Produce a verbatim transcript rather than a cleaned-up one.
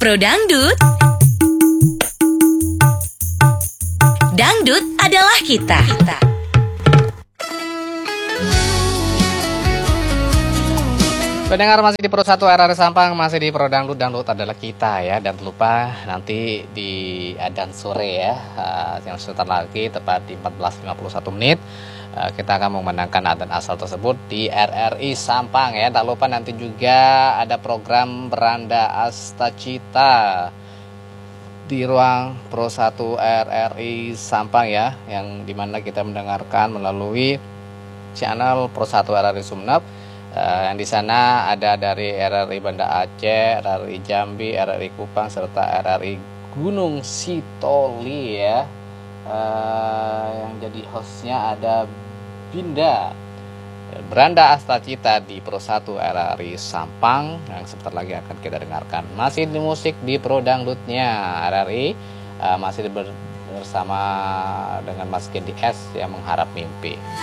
Pro Dangdut. Dangdut adalah kita. kita. Pendengar masih di Pro satu R R I Sampang, masih di Pro Dangdut, Dangdut adalah kita ya. Dan lupa nanti di adzan sore ya, uh, yang sebentar lagi tepat di empat belas lima puluh satu menit uh, kita akan memenangkan adzan asal tersebut di R R I Sampang ya. Tak lupa nanti juga ada program Beranda Astacita di ruang Pro satu R R I Sampang ya, yang dimana kita mendengarkan melalui channel Pro satu R R I Sumeneb. Uh, yang di sana ada dari R R I Banda Aceh, R R I Jambi, R R I Kupang, serta R R I Gunung Sitoli ya. Uh, yang jadi hostnya ada Binda Beranda Astacita di Pro satu R R I Sampang, yang sebentar lagi akan kita dengarkan. Masih di musik di Pro Dangdutnya R R I, uh, masih bersama dengan Mas Kendi S yang mengharap mimpi.